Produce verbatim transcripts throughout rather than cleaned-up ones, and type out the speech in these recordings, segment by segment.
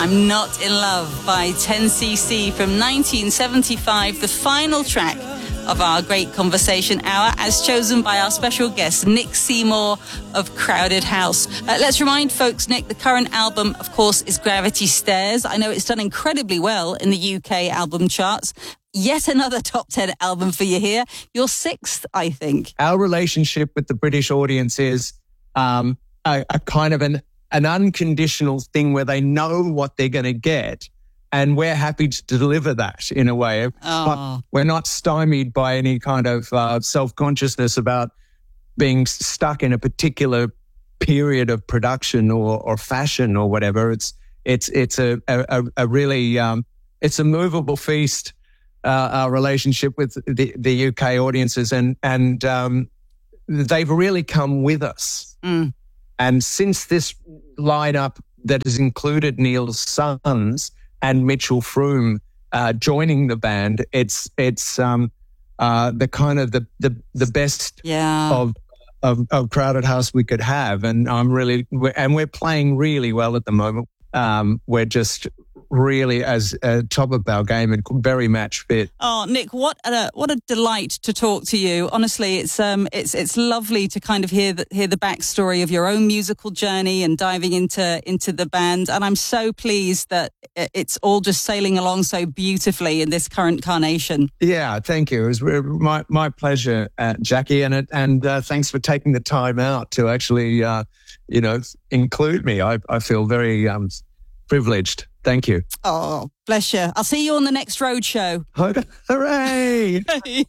I'm Not in Love by ten C C from nineteen seventy-five, the final track of our great conversation hour, as chosen by our special guest, Nick Seymour of Crowded House. Uh, let's remind folks, Nick, the current album, of course, is Gravity Stairs. I know it's done incredibly well in the U K album charts. Yet another top ten album for you here. Your sixth, I think. Our relationship with the British audience is um, a, a kind of an, an unconditional thing where they know what they're going to get. And we're happy to deliver that in a way. Oh. But we're not stymied by any kind of uh, self-consciousness about being stuck in a particular period of production or, or fashion or whatever. It's it's it's a a, a really um, it's a movable feast. Uh, our relationship with the, the U K audiences, and and um, they've really come with us. Mm. And since this lineup that has included Neil's sons and Mitchell Froome uh, joining the band, it's it's um, uh, the kind of the the, the best yeah. of, of of Crowded House we could have, and I'm really we're, and we're playing really well at the moment. Um, we're just really as uh, top of our game and very match fit. Oh, Nick, what a what a delight to talk to you. Honestly, it's um it's it's lovely to kind of hear the hear the backstory of your own musical journey and diving into into the band. And I'm so pleased that it's all just sailing along so beautifully in this current carnation. Yeah, thank you. It was my my pleasure, uh, Jackie, and it, and uh, thanks for taking the time out to actually uh, you know include me. I I feel very um privileged. Thank you. Oh, bless you. I'll see you on the next road show. Hooray! Great.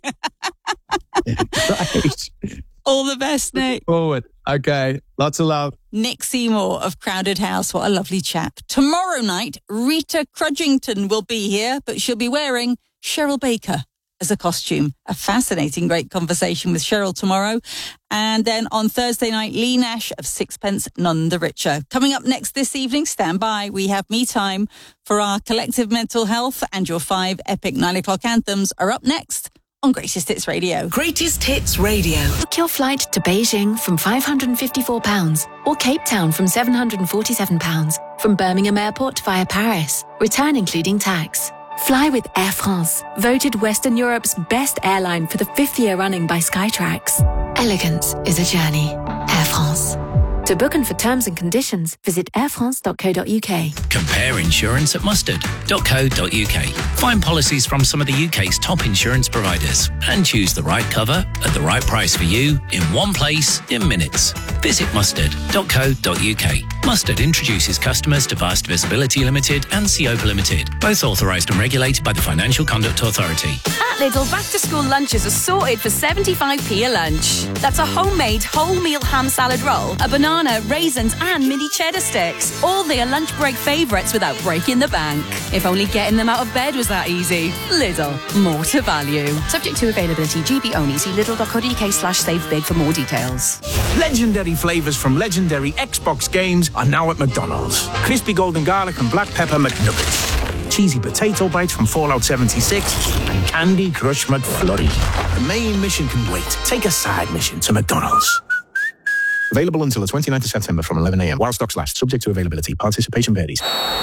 All the best, Nick. Forward. Okay. Lots of love. Nick Seymour of Crowded House. What a lovely chap. Tomorrow night, Rita Crudgington will be here, but she'll be wearing Cheryl Baker as a costume. A fascinating, great conversation with Cheryl tomorrow. And then on Thursday night, Lee Nash of Sixpence None the Richer. Coming up next this evening, stand by. We have Me Time for our collective mental health, and your five epic nine o'clock anthems are up next on Greatest Hits Radio. Greatest Hits Radio. Book your flight to Beijing from five hundred fifty-four pounds or Cape Town from seven hundred forty-seven pounds. From Birmingham Airport via Paris. Return including tax. Fly with Air France, voted Western Europe's best airline for the fifth year running by Skytrax. Elegance is a journey. Air France. To book and for terms and conditions, visit air france dot co dot uk. Compare insurance at mustard dot co dot uk. Find policies from some of the U K's top insurance providers and choose the right cover at the right price for you in one place in minutes. Visit mustard dot co dot uk. Mustard introduces customers to Vast Visibility Limited and Seopa Limited, both authorised and regulated by the Financial Conduct Authority. At Lidl, back-to-school lunches are sorted for seventy-five p a lunch. That's a homemade wholemeal ham salad roll, a banana, raisins and mini cheddar sticks. All their lunch break favourites without breaking the bank. If only getting them out of bed was that easy. Lidl, more to value. Subject to availability, G B only. See lidl dot co dot uk slash save big for more details. Legendary flavours from legendary Xbox games are now at McDonald's. Crispy golden garlic and black pepper McNuggets. Cheesy potato bites from Fallout seventy-six and Candy Crush McFlurry. The main mission can wait. Take a side mission to McDonald's. Available until the twenty-ninth of September from eleven a m while stocks last. Subject to availability. Participation varies.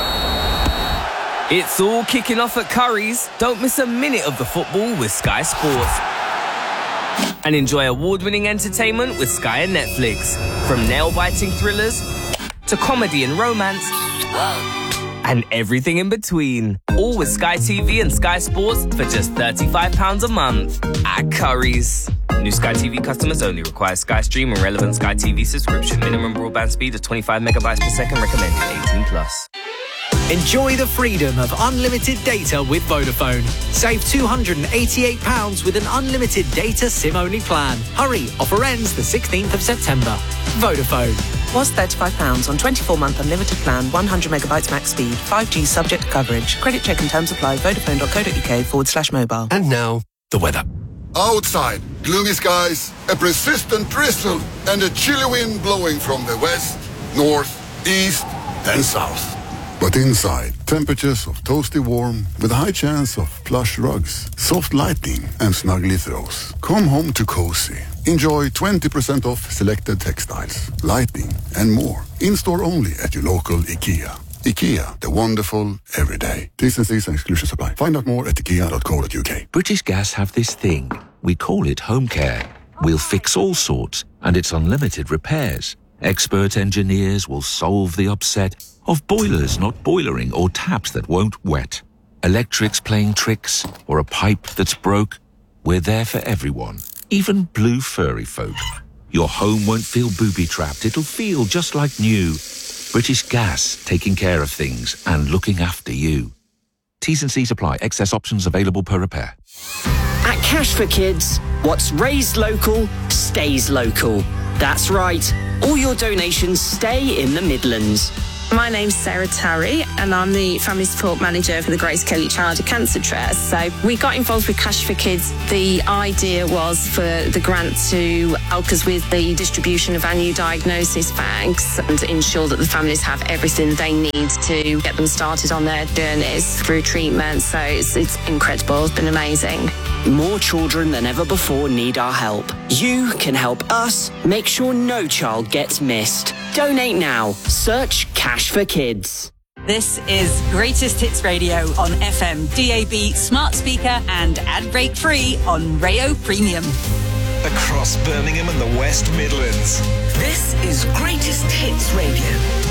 It's all kicking off at Curry's. Don't miss a minute of the football with Sky Sports. And enjoy award-winning entertainment with Sky and Netflix. From nail-biting thrillers to comedy and romance and everything in between. All with Sky T V and Sky Sports for just thirty-five pounds a month at Curry's. New Sky T V customers only. Require Sky Stream and relevant Sky T V subscription. Minimum broadband speed of twenty-five megabytes per second. Recommended eighteen plus. Enjoy the freedom of unlimited data with Vodafone. Save two hundred eighty-eight pounds with an unlimited data SIM-only plan. Hurry, offer ends the sixteenth of September. Vodafone. Was thirty-five pounds on twenty-four month unlimited plan, one hundred megabytes max speed, five G subject to coverage. Credit check and terms apply. Vodafone dot co dot uk forward slash mobile. And now, the weather. Outside, gloomy skies, a persistent drizzle, and a chilly wind blowing from the west, north, east, and south. But inside, temperatures of toasty warm with a high chance of plush rugs, soft lighting, and snuggly throws. Come home to cozy. Enjoy twenty percent off selected textiles, lighting, and more. In-store only at your local IKEA. IKEA, the wonderful everyday. T's and C's and exclusions apply. Find out more at ikea dot co dot uk. British Gas have this thing. We call it home care. We'll fix all sorts, and it's unlimited repairs. Expert engineers will solve the upset of boilers not boilering or taps that won't wet. Electrics playing tricks or a pipe that's broke. We're there for everyone, even blue furry folk. Your home won't feel booby-trapped. It'll feel just like new. British Gas, taking care of things and looking after you. T's and C's apply. Excess options available per repair. At Cash for Kids, what's raised local stays local. That's right. All your donations stay in the Midlands. My name's Sarah Tarry and I'm the Family Support Manager for the Grace Kelly Childhood Cancer Trust. So we got involved with Cash for Kids. The idea was for the grant to help us with the distribution of our new diagnosis bags and ensure that the families have everything they need to get them started on their journeys through treatment. So it's, it's incredible. It's been amazing. More children than ever before need our help. You can help us make sure no child gets missed. Donate now. Search Cash for Kids. This is Greatest Hits Radio on F M, D A B, smart speaker and ad break free on Rayo Premium. Across Birmingham and the West Midlands. This is Greatest Hits Radio.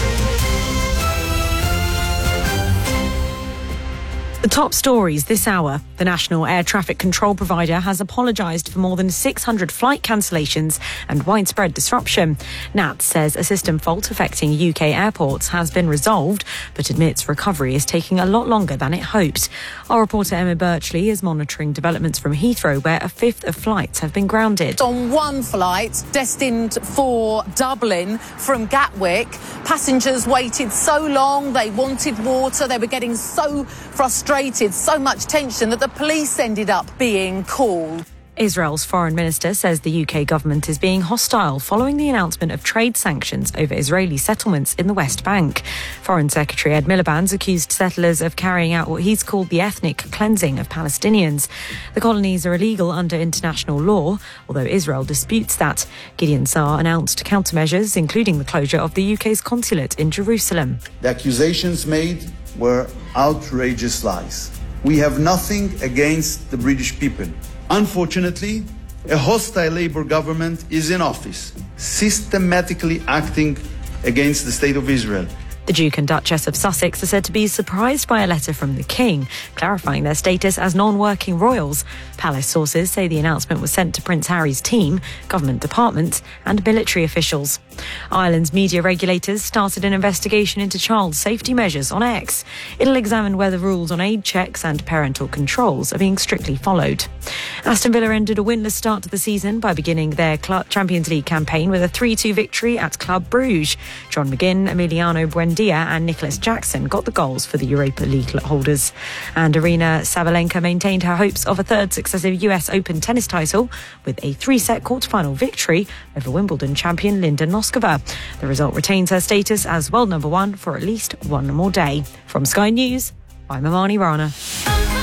The top stories this hour. The National Air Traffic Control Provider has apologised for more than six hundred flight cancellations and widespread disruption. N A T says a system fault affecting U K airports has been resolved, but admits recovery is taking a lot longer than it hoped. Our reporter Emma Birchley is monitoring developments from Heathrow, where a fifth of flights have been grounded. On one flight destined for Dublin from Gatwick, passengers waited so long, they wanted water, they were getting so frustrated, so much tension that the police ended up being called. Israel's foreign minister says the U K government is being hostile following the announcement of trade sanctions over Israeli settlements in the West Bank. Foreign Secretary Ed Miliband's accused settlers of carrying out what he's called the ethnic cleansing of Palestinians. The colonies are illegal under international law, although Israel disputes that. Gideon Saar announced countermeasures, including the closure of the U K's consulate in Jerusalem. The accusations made were outrageous lies. We have nothing against the British people. Unfortunately, a hostile Labour government is in office, systematically acting against the State of Israel. The Duke and Duchess of Sussex are said to be surprised by a letter from the King, clarifying their status as non-working royals. Palace sources say the announcement was sent to Prince Harry's team, government departments and military officials. Ireland's media regulators started an investigation into child safety measures on X. It'll examine whether rules on age checks and parental controls are being strictly followed. Aston Villa ended a winless start to the season by beginning their Champions League campaign with a three two victory at Club Brugge. John McGinn, Emiliano Buendia and Nicholas Jackson got the goals for the Europa League holders. And Arina Sabalenka maintained her hopes of a third successive U S Open tennis title with a three-set quarter-final victory over Wimbledon champion Linda Noskova. The result retains her status as world number one for at least one more day. From Sky News, I'm Amani Rana.